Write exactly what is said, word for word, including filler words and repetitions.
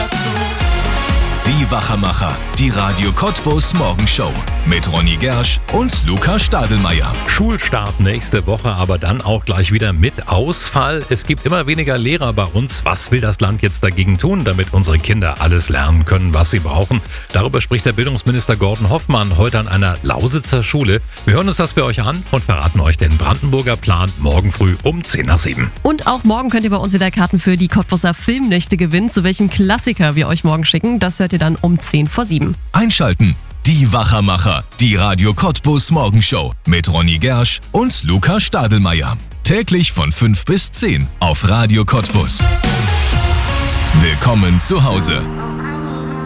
Die Wachermacher, die Radio Cottbus Morgenshow mit Ronny Gersch und Luca Stadelmeier. Schulstart nächste Woche, aber dann auch gleich wieder mit Ausfall. Es gibt immer weniger Lehrer bei uns. Was will das Land jetzt dagegen tun, damit unsere Kinder alles lernen können, was sie brauchen? Darüber spricht der Bildungsminister Gordon Hoffmann heute an einer Lausitzer Schule. Wir hören uns das für euch an und verraten euch den Brandenburger Plan morgen früh um zehn nach sieben. Und auch morgen könnt ihr bei uns wieder Karten für die Cottbuser Filmnächte gewinnen. Zu welchem Klassiker wir euch morgen schicken, das hört ihr dann um zehn vor sieben. Einschalten. Die Wachermacher, die Radio Cottbus Morgenshow mit Ronny Gersch und Luca Stadelmeier. Täglich von fünf bis zehn auf Radio Cottbus. Willkommen zu Hause.